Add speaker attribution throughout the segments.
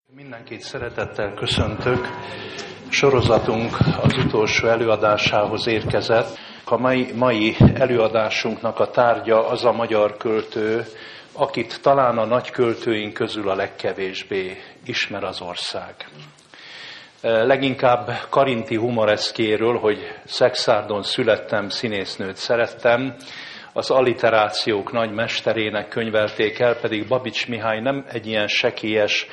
Speaker 1: Mindenkit szeretettel köszöntök. Sorozatunk az utolsó előadásához érkezett. A mai előadásunknak a tárgya az a magyar költő, akit talán a nagy költőink közül a legkevésbé ismer az ország. Leginkább Karinthy humoreszkéről, hogy Szekszárdon születtem, színésznőt szerettem, az alliterációk nagy mesterének könyvelték el, pedig Babits Mihály nem egy ilyen sekélyes,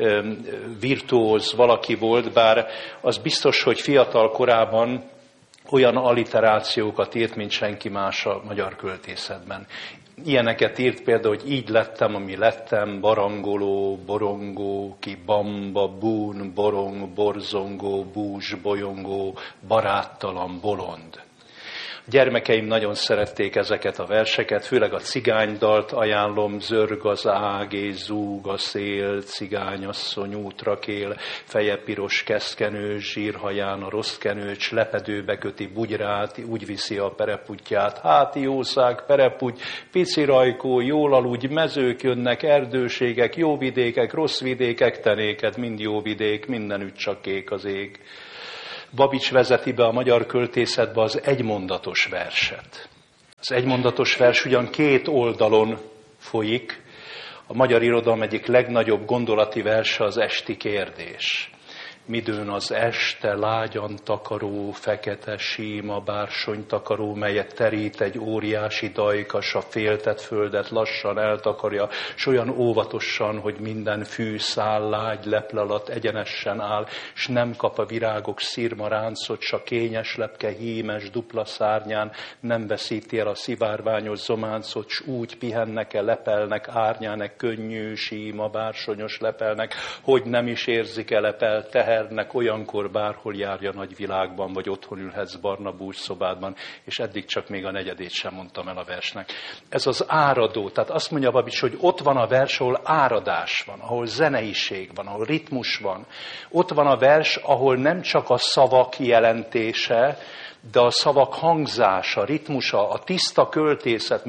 Speaker 1: virtuóz valaki volt, bár az biztos, hogy fiatal korában olyan alliterációkat írt, mint senki más a magyar költészetben. Ilyeneket írt például, hogy így lettem, ami lettem, barangoló, borongó, ki bamba, bún, borong, borzongó, bús, bolyongó, baráttalan, bolond. A gyermekeim nagyon szerették ezeket a verseket, főleg a cigánydalt ajánlom, zörg az ág és zúg a szél, cigányasszony útra kél, feje piros keszkenő, zsírhaján a rossz kenőcs, lepedőbe köti bugyrát, úgy viszi a pereputját, háti jószág, pereputy, pici rajkó, jól aludj, mezők jönnek, erdőségek, jó vidékek, rossz vidékek, tenéket, mind jó vidék, mindenütt csak kék az ég. Babits vezeti be a magyar költészetbe az egymondatos verset. Az egymondatos vers ugyan 2 oldalon folyik, a magyar irodalom egyik legnagyobb gondolati verse az Esti kérdés. Midőn az este lágyan takaró, fekete síma bársonytakaró, melyet terít egy óriási dajkas, a féltett földet lassan eltakarja, s olyan óvatosan, hogy minden fűszál lágy leple alatt egyenesen áll, s nem kap a virágok szirma ráncot, s a kényes lepke hímes dupla szárnyán nem veszíti el a szivárványos zománcot, s úgy pihennek-e, lepelnek, árnyának könnyű, síma, bársonyos lepelnek, hogy nem is érzik-e lepel tehernek, olyankor bárhol járja nagy világban, vagy otthon ülhetsz barna bújszobádban, és eddig csak még a negyedét sem mondtam el a versnek. Ez az áradó, tehát azt mondja Babits, hogy ott van a vers, ahol áradás van, ahol zeneiség van, ahol ritmus van. Ott van a vers, ahol nem csak a szavak jelentése, de a szavak hangzása, ritmusa, a tiszta költészet.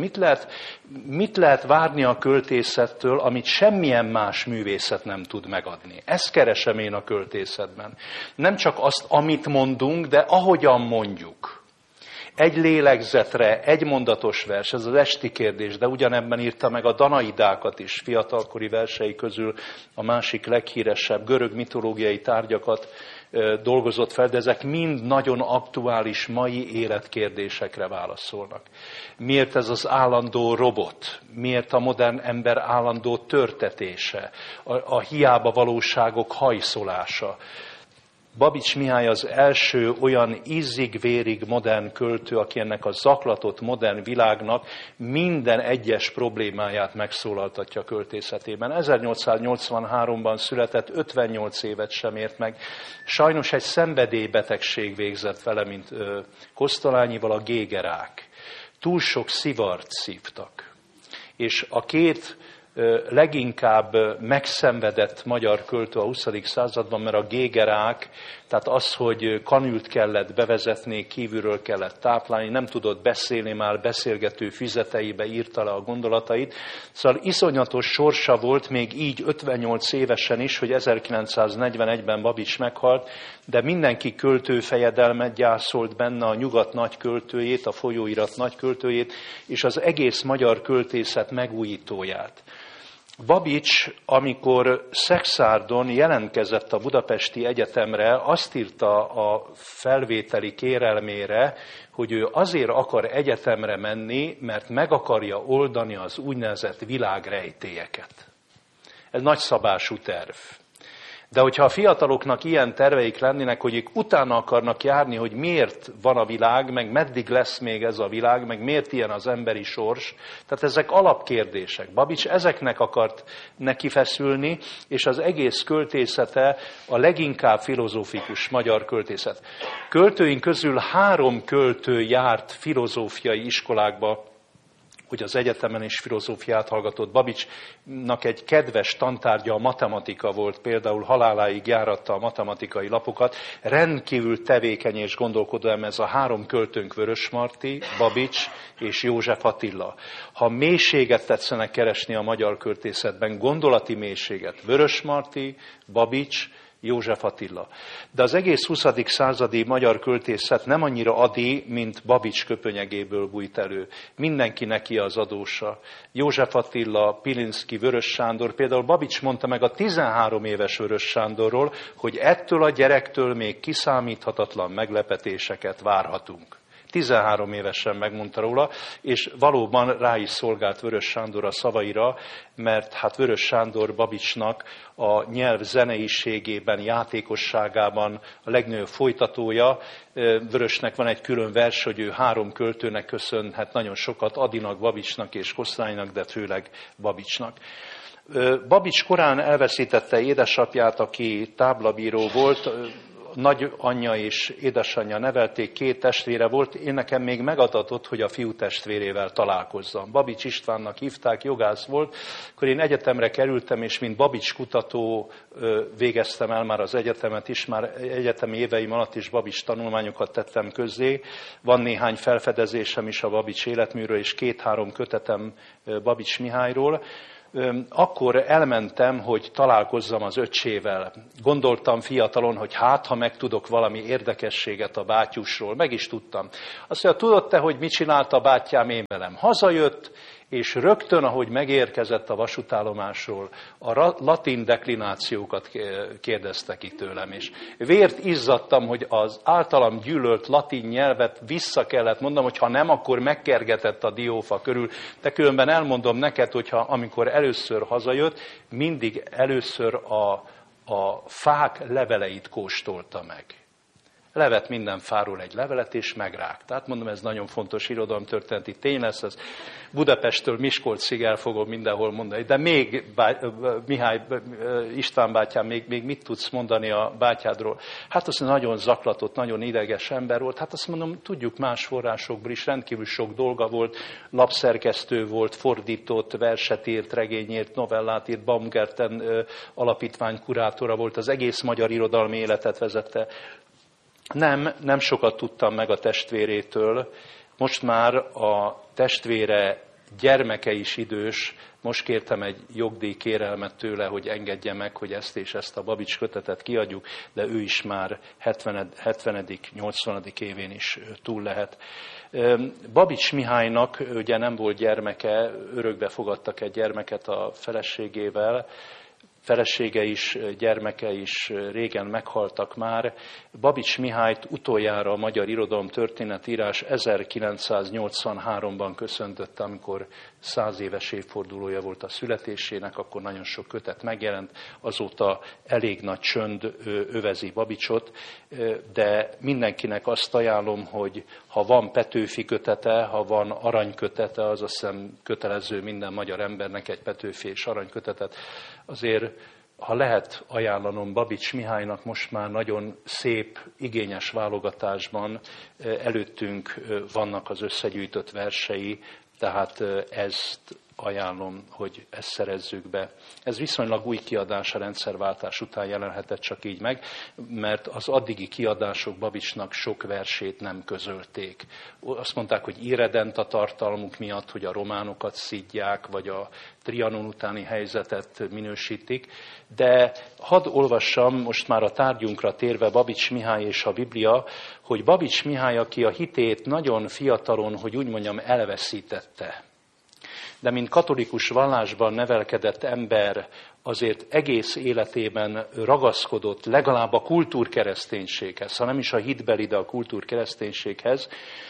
Speaker 1: Mit lehet várni a költészettől, amit semmilyen más művészet nem tud megadni? Ezt keresem én a költészetben. Nem csak azt, amit mondunk, de ahogyan mondjuk. Egy lélegzetre, egy mondatos vers, ez az Esti kérdés, de ugyanebben írta meg a Danaidákat is, fiatalkori versei közül a másik leghíresebb görög mitológiai tárgyakat dolgozott fel, de ezek mind nagyon aktuális mai életkérdésekre válaszolnak. Miért ez az állandó robot? Miért a modern ember állandó törtetése? A hiába valóságok hajszolása? Babits Mihály az első olyan ízig-vérig modern költő, aki ennek a zaklatott modern világnak minden egyes problémáját megszólaltatja a költészetében. 1883-ban született, 58 évet sem ért meg. Sajnos egy szenvedélybetegség végzett vele, mint Kosztolányival, a gégerák. Túl sok szivart szívtak. És a 2 leginkább megszenvedett magyar költő a 20. században, mert a gégerák, tehát az, hogy kanült kellett bevezetni, kívülről kellett táplálni, nem tudott beszélni, már beszélgető füzeteibe írta le a gondolatait. Szóval iszonyatos sorsa volt még így 58 évesen is, hogy 1941-ben Babits meghalt, de mindenki költőfejedelmet gyászolt benne, a nyugat nagy költőjét, a folyóirat nagy költőjét, és az egész magyar költészet megújítóját. Babits, amikor Szekszárdon jelentkezett a Budapesti Egyetemre, azt írta a felvételi kérelmére, hogy ő azért akar egyetemre menni, mert meg akarja oldani az úgynevezett világrejtélyeket. Ez nagyszabású terv. De hogyha a fiataloknak ilyen terveik lennének, hogy ők utána akarnak járni, hogy miért van a világ, meg meddig lesz még ez a világ, meg miért ilyen az emberi sors, tehát ezek alapkérdések. Babits ezeknek akart neki feszülni, és az egész költészete a leginkább filozófikus magyar költészet. Költőink közül 3 költő járt filozófiai iskolákba hogy az egyetemen is filozófiát hallgatott. Babicsnak egy kedves tantárgya a matematika volt, például haláláig járatta a matematikai lapokat. Rendkívül tevékeny és gondolkodó ez a három költőnk, Vörösmarty, Babics és József Attila. Ha mélységet tetszenek keresni a magyar költészetben, gondolati mélységet, Vörösmarty, Babics, József Attila. De az egész 20. századi magyar költészet nem annyira adi, mint Babics köpönyegéből bújt elő. Mindenki neki az adósa. József Attila, Pilinszky, Vörös Sándor, például Babics mondta meg a 13 éves Vörös Sándorról, hogy ettől a gyerektől még kiszámíthatatlan meglepetéseket várhatunk. 13 évesen megmondta róla, és valóban rá is szolgált Vörös Sándor a szavaira, mert hát Vörös Sándor Babicsnak a nyelv zeneiségében, játékosságában a legnagyobb folytatója. Vörösnek van egy külön vers, hogy ő három költőnek köszönhet nagyon sokat, Adinak, Babicsnak és Kosztolánynak, de főleg Babicsnak. Babics korán elveszítette édesapját, aki táblabíró volt, nagyanyja és édesanyja nevelték, 2 testvére volt, én nekem még megadatott, hogy a fiú testvérével találkozzam. Babics Istvánnak hívták, jogász volt, akkor én egyetemre kerültem, és mint Babics kutató végeztem el már az egyetemet is, már egyetemi éveim alatt is Babics tanulmányokat tettem közzé. Van néhány felfedezésem is a Babics életműről, és 2-3 kötetem Babics Mihályról. Akkor elmentem, hogy találkozzam az öccsével. Gondoltam fiatalon, hogy ha megtudok valami érdekességet a bátyusról. Meg is tudtam. Azt mondja, tudod te, hogy mit csinált a bátyám én velem? Hazajött, és rögtön, ahogy megérkezett a vasútállomásról, a latin deklinációkat kérdezte ki tőlem, és vért izzadtam, hogy az általam gyűlölt latin nyelvet vissza kellett mondanom, hogy ha nem, akkor megkergetett a diófa körül. De különben elmondom neked, hogyha amikor először hazajött, mindig először a fák leveleit kóstolta meg. Levett minden fáról egy levelet, és megrág. Tehát mondom, ez nagyon fontos irodalomtörténeti tény lesz, ez Budapesttől Miskolcig el fogom mindenhol mondani. De még, Mihály István bátyám, még mit tudsz mondani a bátyádról? Hát azt nagyon zaklatott, nagyon ideges ember volt. Hát azt mondom, tudjuk más forrásokból is, rendkívül sok dolga volt. Lapszerkesztő volt, fordított, verset írt, regény írt, novellát írt, Baumgarten alapítvány kurátora volt, az egész magyar irodalmi életet vezette. Nem sokat tudtam meg a testvérétől, most már a testvére gyermeke is idős, most kértem egy jogdíjkérelmet tőle, hogy engedje meg, hogy ezt és ezt a Babics kötetet kiadjuk, de ő is már 70. 80. évén is túl lehet. Babics Mihálynak ugye nem volt gyermeke, örökbe fogadtak egy gyermeket a feleségével, felesége is, gyermeke is régen meghaltak már. Babics Mihályt utoljára a magyar irodalom történetírás 1983-ban köszöntötte, amikor 100 éves évfordulója volt a születésének, akkor nagyon sok kötet megjelent, azóta elég nagy csönd övezi Babicsot, de mindenkinek azt ajánlom, hogy ha van Petőfi kötete, ha van aranykötete, az azt hiszem kötelező minden magyar embernek egy Petőfi és aranykötetet, azért ha lehet ajánlanom Babics Mihálynak most már nagyon szép, igényes válogatásban előttünk vannak az összegyűjtött versei, tehát ezt ajánlom, hogy ezt szerezzük be. Ez viszonylag új kiadás a rendszerváltás után jelenhetett csak így meg, mert az addigi kiadások Babicsnak sok versét nem közölték. Azt mondták, hogy irredent a tartalmuk miatt, hogy a románokat szidják, vagy a Trianon utáni helyzetet minősítik, de hadd olvassam most már a tárgyunkra térve Babics Mihály és a Biblia, hogy Babics Mihály, aki a hitét nagyon fiatalon, hogy úgy mondjam, elveszítette, de mint katolikus vallásban nevelkedett ember azért egész életében ragaszkodott legalább a kultúrkereszténységhez, ha nem is a hitbeli, de a kultúrkereszténységhez.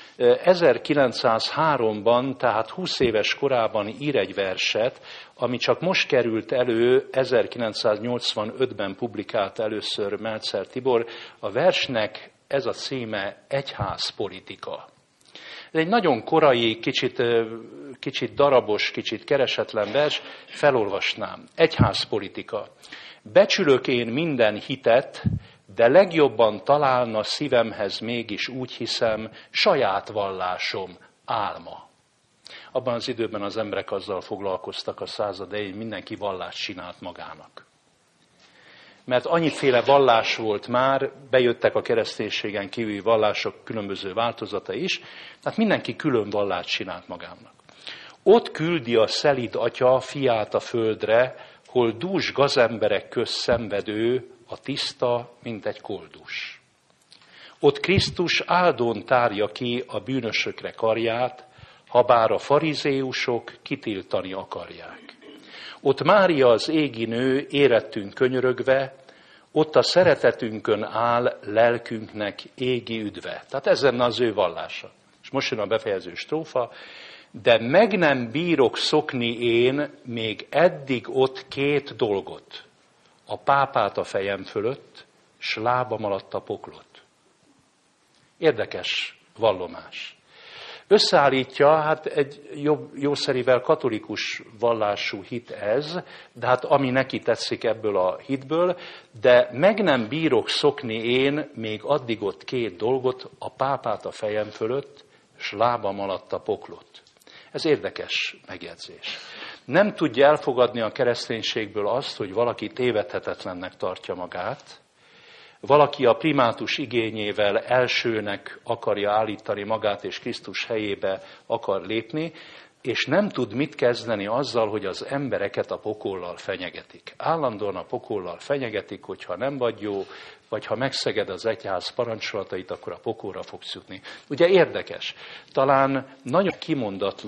Speaker 1: 1903-ban, tehát 20 éves korában ír egy verset, ami csak most került elő, 1985-ben publikált először Meltzer Tibor. A versnek ez a címe Egyházpolitika. Ez egy nagyon korai, kicsit darabos, kicsit keresetlen vers, felolvasnám. Egyházpolitika. Becsülök én minden hitet, de legjobban találna szívemhez mégis úgy hiszem saját vallásom álma. Abban az időben az emberek azzal foglalkoztak a század elején, mindenki vallást csinált magának. Mert annyiféle vallás volt már, bejöttek a kereszténységen kívüli vallások különböző változata is, tehát mindenki külön vallást csinált magának. Ott küldi a szelíd atya fiát a földre, hol dús gazemberek közt szenvedő, a tiszta, mint egy koldus. Ott Krisztus áldón tárja ki a bűnösökre karját, habár a farizéusok kitiltani akarják. Ott Mária az égi nő érettünk könyörögve, ott a szeretetünkön áll lelkünknek égi üdve. Tehát ez lenne az ő vallása. És most jön a befejező strófa. De meg nem bírok szokni én még eddig ott két dolgot. A pápát a fejem fölött, s lábam alatt a poklot. Érdekes vallomás. Összeállítja, hát egy jószerivel katolikus vallású hit ez, de hát ami neki tetszik ebből a hitből, de meg nem bírok szokni én még addig ott két dolgot, a pápát a fejem fölött, s lábam alatt a poklot. Ez érdekes megjegyzés. Nem tudja elfogadni a kereszténységből azt, hogy valaki tévedhetetlennek tartja magát, valaki a primátus igényével elsőnek akarja állítani magát, és Krisztus helyébe akar lépni, és nem tud mit kezdeni azzal, hogy az embereket a pokollal fenyegetik. Állandóan a pokollal fenyegetik, hogyha nem vagy jó, vagy ha megszeged az egyház parancsolatait, akkor a pokolra fogsz jutni. Ugye érdekes, talán nagyon kimondatlan,